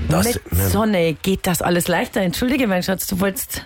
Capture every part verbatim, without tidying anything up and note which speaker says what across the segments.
Speaker 1: Das,
Speaker 2: Mit Sonne geht das alles leichter. Entschuldige, mein Schatz, du wolltest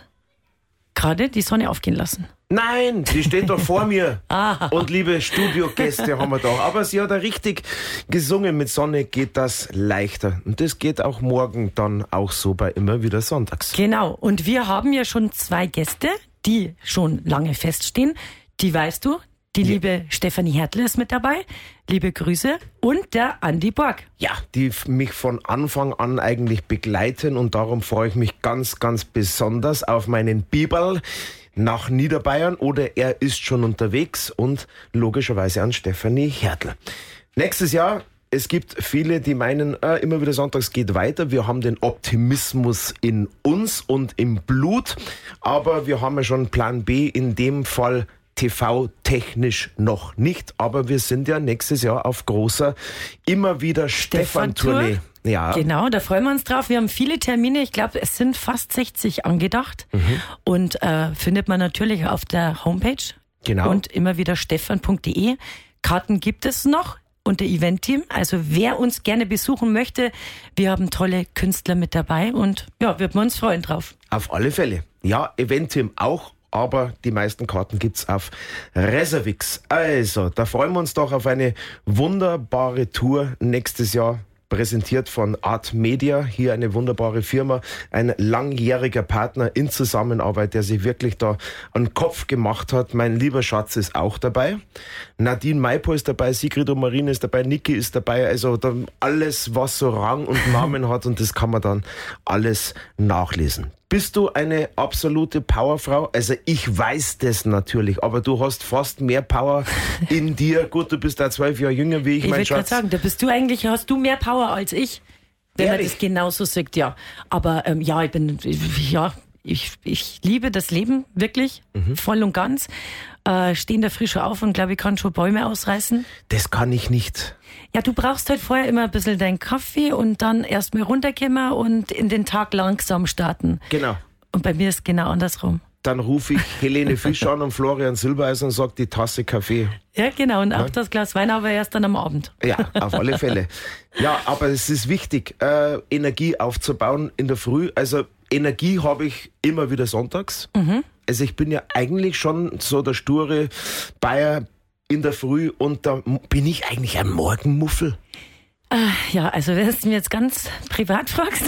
Speaker 2: gerade die Sonne aufgehen lassen.
Speaker 1: Nein, die steht doch vor mir.
Speaker 2: Ah.
Speaker 1: Und liebe Studiogäste haben wir da. Aber sie hat ja richtig gesungen. Mit Sonne geht das leichter. Und das geht auch morgen dann auch so bei Immer wieder Sonntags.
Speaker 2: Genau. Und wir haben ja schon zwei Gäste, die schon lange feststehen. Die weißt du. Die ja. liebe Stefanie Hertel ist mit dabei. Liebe Grüße. Und der Andi Borg.
Speaker 1: Ja, die mich von Anfang an eigentlich begleiten. Und darum freue ich mich ganz, ganz besonders auf meinen Biberl nach Niederbayern. Oder er ist schon unterwegs. Und logischerweise an Stefanie Hertel. Nächstes Jahr, es gibt viele, die meinen, äh, immer wieder sonntags geht weiter. Wir haben den Optimismus in uns und im Blut. Aber wir haben ja schon Plan B, in dem Fall T V-technisch noch nicht, aber wir sind ja nächstes Jahr auf großer Immer wieder Stefan-Tournee. Ja.
Speaker 2: Genau, da freuen wir uns drauf. Wir haben viele Termine, ich glaube, es sind fast sechzig angedacht. Mhm. Und äh, findet man natürlich auf der Homepage.
Speaker 1: Genau.
Speaker 2: Und immer wieder stefan punkt de. Karten gibt es noch unter Event-Team. Also wer uns gerne besuchen möchte, wir haben tolle Künstler mit dabei und ja, würden wir uns freuen drauf.
Speaker 1: Auf alle Fälle. Ja, Event-Team auch. Aber die meisten Karten gibt's auf Reservix. Also, da freuen wir uns doch auf eine wunderbare Tour nächstes Jahr. Präsentiert von Art Media, hier eine wunderbare Firma, ein langjähriger Partner in Zusammenarbeit, der sich wirklich da an den Kopf gemacht hat. Mein lieber Schatz ist auch dabei. Nadine Maipo ist dabei, Sigrid und Marine ist dabei, Niki ist dabei. Also da alles, was so Rang und Namen hat, und das kann man dann alles nachlesen. Bist du eine absolute Powerfrau? Also ich weiß das natürlich, aber du hast fast mehr Power in dir. Gut, du bist da zwölf Jahre jünger wie ich,
Speaker 2: ich
Speaker 1: mein
Speaker 2: Schatz. Ich würde gerade sagen, da bist du eigentlich, hast du mehr Power als ich, wenn Ehrlich? man das genauso sagt, ja. Aber ähm, ja, ich bin, ja, ich, ich liebe das Leben wirklich, mhm. voll und ganz. Äh, steh in der Früh schon auf und glaube, ich kann schon Bäume ausreißen.
Speaker 1: Das kann ich nicht.
Speaker 2: Ja, du brauchst halt vorher immer ein bisschen deinen Kaffee und dann erst mal runterkommen und in den Tag langsam starten.
Speaker 1: Genau.
Speaker 2: Und bei mir ist es genau andersrum.
Speaker 1: Dann rufe ich Helene Fisch an und Florian Silbereisen und sage die Tasse Kaffee.
Speaker 2: Ja, genau. Und auch ja. das Glas Wein, aber erst dann am Abend.
Speaker 1: Ja, auf alle Fälle. Ja, aber es ist wichtig, äh, Energie aufzubauen in der Früh. Also Energie habe ich immer wieder sonntags. Mhm. Also ich bin ja eigentlich schon so der sture Bayer in der Früh und da bin ich eigentlich ein Morgenmuffel.
Speaker 2: Ja, also wenn du mir jetzt ganz privat fragst,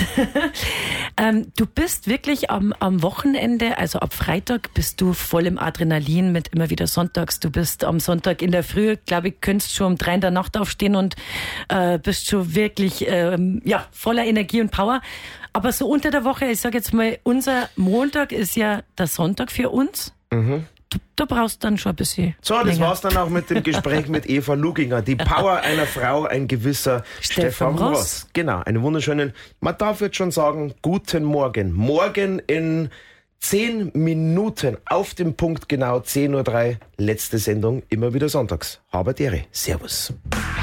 Speaker 2: ähm, du bist wirklich am, am Wochenende, also ab Freitag bist du voll im Adrenalin mit immer wieder sonntags. Du bist am Sonntag in der Früh, glaube ich, könntest schon um drei in der Nacht aufstehen und äh, bist schon wirklich ähm, ja voller Energie und Power. Aber so unter der Woche, ich sage jetzt mal, unser Montag ist ja der Sonntag für uns. Mhm. Du, da brauchst du dann schon ein bisschen
Speaker 1: So, das
Speaker 2: länger.
Speaker 1: war's dann auch mit dem Gespräch mit Eva Luginger. Die Power einer Frau, ein gewisser Stefan, Stefan Ross. Ross. Genau, einen wunderschönen, man darf jetzt schon sagen, guten Morgen. Morgen in zehn Minuten, auf dem Punkt genau zehn Uhr drei, letzte Sendung, immer wieder sonntags. Haberdere. Servus.